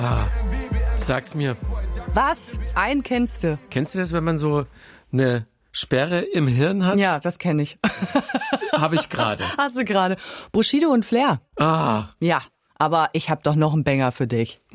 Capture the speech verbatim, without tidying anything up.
Ah, sag's mir. Was? Einen kennst du? Kennst du das, wenn man so eine Sperre im Hirn hat? Ja, das kenne ich. Habe ich gerade. Hast du gerade. Bushido und Flair. Ah. Ja, aber ich habe doch noch einen Banger für dich.